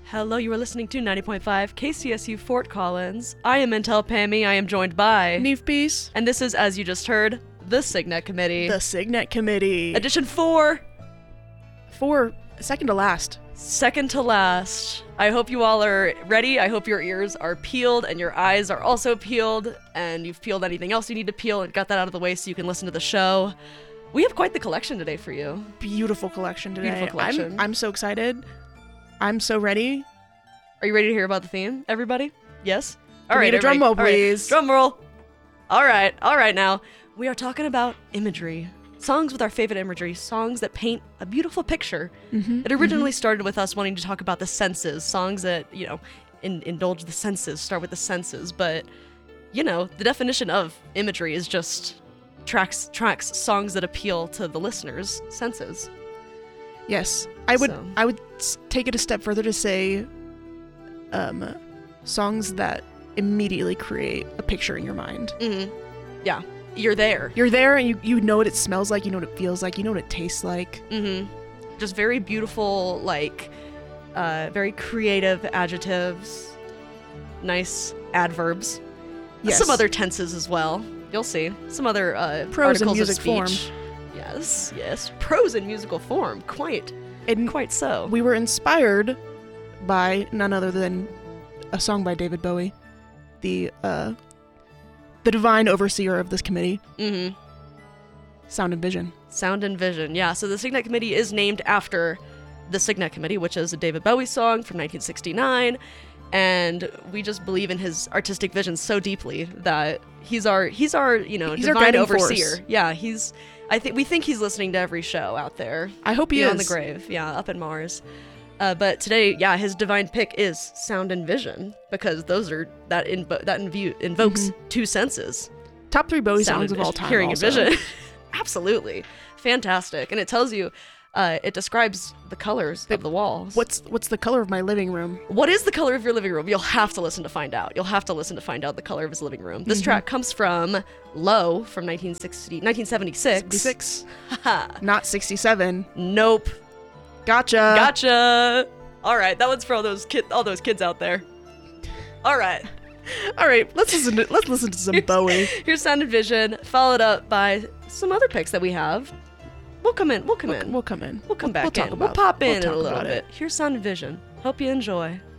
Hello, you are listening to 90.5 KCSU Fort Collins. I am Intel Pammy. I am joined by Neve Peace. And this is, as you just heard, the Signet Committee. The Signet Committee. Edition 4. Second to last. Second to last. I hope you all are ready. I hope your ears are peeled and your eyes are also peeled, and you've peeled anything else you need to peel and got that out of the way so you can listen to the show. We have quite the collection today for you. Beautiful collection today. Beautiful collection. I'm so excited. I'm so ready. Are you ready to hear about the theme, everybody? Yes? All right, a drum roll, please. Drum roll. All right now. We are talking about imagery. Songs with our favorite imagery. Songs that paint a beautiful picture. It originally started with us wanting to talk about the senses. Songs that, indulge the senses, start with the senses. But, the definition of imagery is just tracks songs that appeal to the listener's senses. Yes. I would take it a step further to say songs that immediately create a picture in your mind. Yeah. You're there. You're there, and you know what it smells like, you know what it feels like, you know what it tastes like. Just very beautiful, very creative adjectives, nice adverbs. Yes. Some other tenses as well. You'll see. Some other prose articles in music of form. speech. Yes. Prose in musical form. Quite so. We were inspired by none other than a song by David Bowie, the divine overseer of this committee. Sound and Vision. Sound and Vision, yeah. So the Signet Committee is named after the Signet Committee, which is a David Bowie song from 1969, and we just believe in his artistic vision so deeply that he's our divine overseer. Force. Yeah, we think he's listening to every show out there. I hope he is. is. On the grave, yeah, up in Mars. But today, yeah, his divine pick is Sound and Vision, because those are that invokes two senses. Top 3 Bowie Sound songs and of all vision. time. Hearing also. and vision. Absolutely. Fantastic. And it tells you, it describes the colors of the walls. What's the color of my living room? What is the color of your living room? You'll have to listen to find out. You'll have to listen to find out the color of his living room. This track comes from Low from 1976. 76. Not 67. Nope. Gotcha. All right, that one's for all those kids out there. All right. Let's listen to some Bowie. Here's Sound and Vision, followed up by some other picks that we have. We'll come in. We'll come in. We'll come back in. We'll pop in a little bit. Here's Sound and Vision. Hope you enjoy.